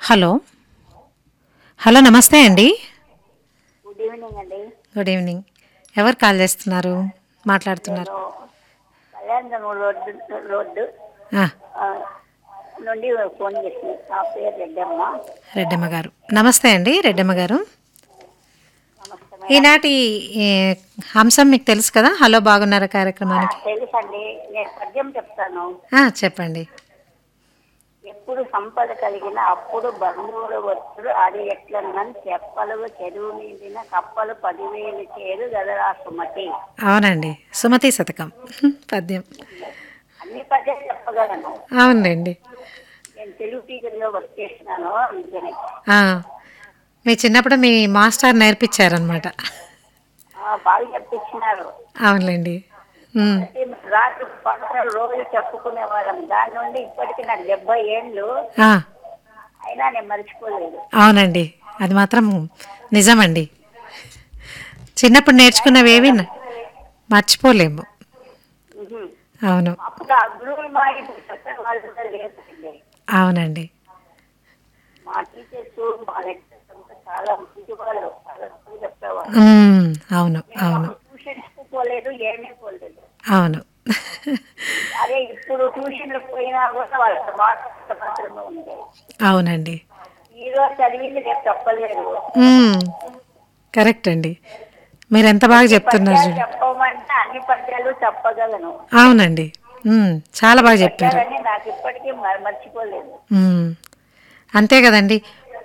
Hello. Hello, నమస్తే అండి. Good evening అండి. Good evening. ఎవరు కాల్ చేస్తున్నారు, మాట్లాడుతున్నారు? నేను కళ్యాణం రోడ్డు ఆ, ఆ, నుండి ఫోన్ చేసింది. నా పేరు రెడ్డమ్మ. రెడ్డమ్మ గారు, నమస్తే అండి. రెడ్డమ్మ గారు, నమస్తే మేడం. ఈనాటి ఏ, అంశం మీకు తెలుసు కదా, హలో బాగున్నారా కార్యక్రమానికి. తెలుసండి. నేను పద్యం చెప్తాను. చెప్పండి. ఎప్పుడు సంపద కలిగిన అప్పుడు బంధువులు వస్తుడు అది ఎట్లనని చెప్పలు చెరువు నిండిన కప్పలు 10,000 చేరు గదరా సుమతి. అవునండి, సుమతి శతకం పద్యం. అన్ని పద్యాలు చెప్పగలను. అవునండి. నేను తెలుగు టీచర్లో వర్క్ చేసినాను, అందుకని ఆ, మీ చిన్నప్పుడు మీ మాస్టర్ నేర్పించారనమాట. బాగా చెప్పించినారు. అవునులేండి. ఉమ్, ప్రతి రాత్రి పక్కన రోజు చెప్పుకునేవాళ్ళం. దాని నుండి ఇప్పటికి నాకు 70 ఏళ్ళు ఆ, అయినా నేను మర్చిపోలేదు. అవునండి, అది మాత్రం నిజమండి. చిన్నప్పుడు నేర్చుకున్నవేవి మర్చిపోలేము. ఉహు. అవును. అప్పుడు ఆ గురువులు మా ఇప్పుడు చెప్పే వాళ్ళు కూడా లేదండి. అవునండి. మా టీచర్స్ మా లెక్చర్స్ అంతా చాలా మంచి వాళ్ళు, చాలా మంది చెప్పేవాళ్ళు. ఉమ్, అవును. మేము అవును. అప్పుడు ట్యూషన్స్ కు పోలేదు, ఏమీ పోలేదు. అవును. అదే ఇప్పుడు ట్యూషన్లకు పోయినా కూడా వాళ్ళ మాత్రమే ఉండేది. అవునండి. ఈ రోజు చదివింది రేపు చెప్పలేదు. ఉమ్, కరెక్ట్ అండి. మీరు ఎంత బాగా ఎన్ని చెప్తున్నారు పద్యాలు చూడు. చెప్పమంటే అన్ని పద్యాలు చెప్పగలను. అవునండి. చాలా కొన్ని బాగా చెప్పారు. పద్యాలన్నీ నాకు ఇప్పటికీ మర్చిపోలేదు. ఉమ్, అంతే కదండి.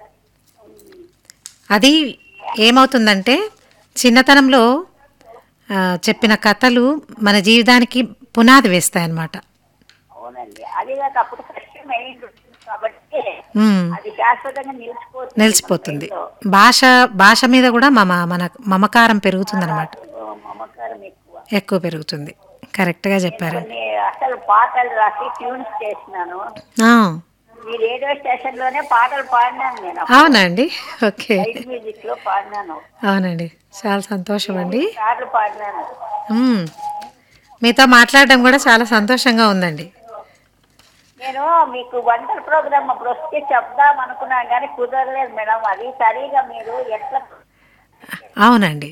అది ఏమవుతుందంటే చిన్నతనంలో చెప్పిన కథలు మన జీవితానికి పునాది వేస్తాయన్నమాట. అవునండి. అది కాక అప్పుడు ఫస్ట్ మైండ్ ఉంటుంది కాబట్టి ఉమ్, అది శాశ్వతంగా నిలిచిపోతుంది మన నిలిచిపోతుంది. మైండ్ లో. భాష భాష మీద కూడా మన మమకారం చాలా పెరుగుతుందన్నమాట. మమకారం ఎక్కువ. ఎక్కువ పెరుగుతుంది. కరెక్ట్గా నేను చెప్పారండి. కొన్ని అసలు పాటలు రాసి ట్యూన్స్ చేసినాను. ఆ, ఈ రేడియో స్టేషన్ లోనే పాటలు పాడినాను. నేను అప్పుడు అవునా అండి. ఓకే. లైట్ మ్యూజిక్ లో పాడినాను. అవునండి, చాలా సంతోషం అండి. 8 సార్లు పాడినాను. ఉమ్, మీతో మాట్లాడడం కూడా చాలా సంతోషంగా ఉందండి. నేను మీకు వంటల ప్రోగ్రామ్ అప్పుడు వస్తే చెప్దాం అనుకున్నాను కానీ కుదరలేదు మేడం. అది సరిగా మీరు ఎట్లా అవునండి.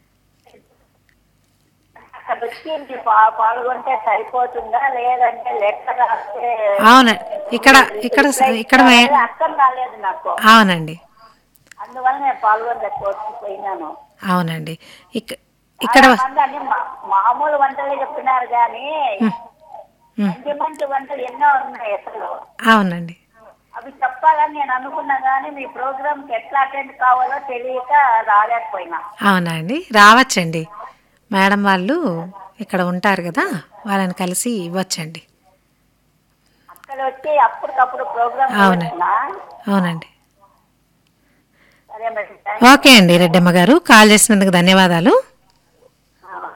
అక్కడ వచ్చి మీరు పాల్గొంటే సరిపోతుందా, లేదంటే లెక్క రాస్తే అవును. ఇక్కడ ఇక్కడ రిప్లై ఇక్కడ ఇస్తారనేది అర్థం కాలేదు నాకు. అవునండి. అందువల్ల నేను పాల్గొనలేకపోయినాను. అవునండి. ఇక్కడ చాలా మంది అన్ని మామూలు వంటలు చెప్తున్నారు కానీ ఉమ్, ఉమ్, మంచి మంచి వంటలు ఎన్నో ఉన్నాయి అసలు. అవునండి. అవి చెప్పాలని నేను అనుకున్నా కానీ మీ ప్రోగ్రామ్కి ఎట్లా అటెండ్ కావాలో తెలియక రాలేకపోయినా. అవునా అండి, రావచ్చండి. మేడం వాళ్ళు ఇక్కడ ఉంటారు కదా, వాళ్ళని కలిసి ఇవ్వచ్చండి. అక్కడ వచ్చి అప్పటికప్పుడు ప్రోగ్రామ్ అవునండి. ఇవ్వచ్చునా? అవునండి. సరే మేడం, థ్యాంక్ యూ ఓకే అండి. రెడ్డమ్మ గారు, కాల్ చేసినందుకు ధన్యవాదాలు. Madam.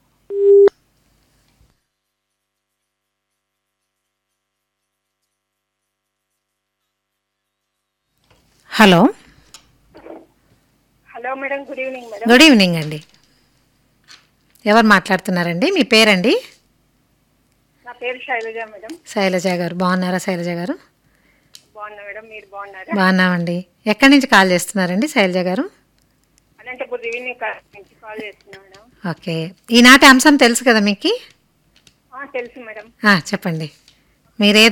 Hello. Hello madam, good evening madam. Good evening అండి. ఎవరు మాట్లాడుతున్నారండి, మీ పేరండి? నా పేరు శైలజ మేడం. శైలజ గారు, బాగున్నారా శైలజ గారు? బాగున్నా మేడం, మీరు బాగున్నారా? బాగున్నామండి. ఎక్కడి నుంచి కాల్ చేస్తున్నారండి శైలజ గారు? అనంతపూర్ ఈవినింగ్ నుంచి కాల్ చేస్తున్నా మేడం. ఓకే. ఈనాటి అంశం తెలుసు కదా మీకు? తెలుసు మేడం. చెప్పండి. మీరే